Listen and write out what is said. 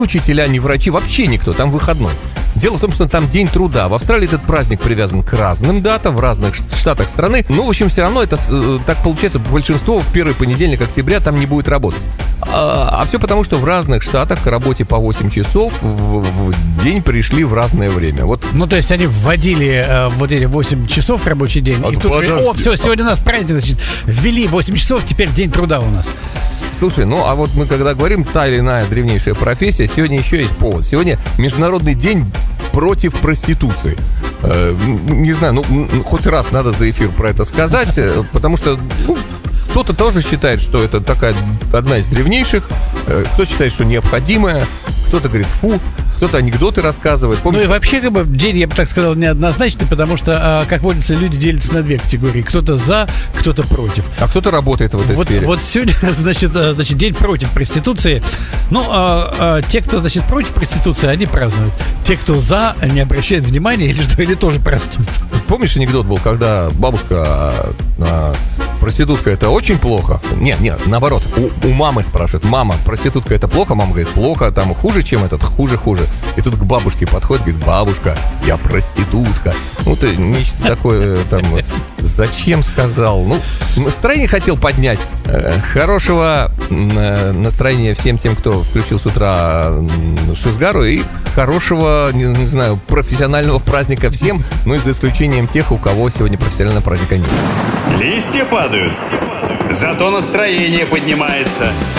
учителя, ни врачи, вообще никто, там выходной. Дело в том, что там День труда. В Австралии этот праздник привязан к разным датам в разных штатах страны. Но, в общем, все равно это так получается, большинство в первый понедельник октября там не будет работать. А все потому, что в разных штатах к работе по 8 часов в день пришли в разное время. Вот. Ну, то есть они вводили вот эти 8 часов в рабочий день. И тут говорят, все, сегодня у нас праздник, значит, ввели 8 часов, теперь день труда у нас. Слушай, ну а вот мы когда говорим та или иная древнейшая профессия, сегодня еще есть повод. Сегодня Международный день против проституции. Не знаю, ну хоть раз надо за эфир про это сказать, потому что кто-то тоже считает, что это такая одна из древнейших, кто считает, что необходимая, кто-то говорит фу, кто-то анекдоты рассказывает. Помните? Ну и вообще, как бы, день, я бы так сказал, неоднозначный, потому что, как водится, люди делятся на две категории. Кто-то за, кто-то против. А кто-то работает в этой сфере. Вот сегодня, значит, день против проституции. Ну, те, кто, значит, против проституции, они празднуют. Те, кто за, не обращают внимания или тоже празднуют. Помнишь, анекдот был, когда бабушка... проститутка это очень плохо? Нет, наоборот. У мамы спрашивают: мама, проститутка это плохо? Мама говорит: плохо, там хуже, чем этот, хуже. И тут к бабушке подходит, говорит: бабушка, я проститутка. Ну, ты нечто такое там... Зачем сказал? Ну, настроение хотел поднять. Хорошего настроения всем тем, кто включил с утра Шизгару, и хорошего, не знаю, профессионального праздника всем, ну и за исключением тех, у кого сегодня профессионального праздника нет. Листья падают, зато настроение поднимается.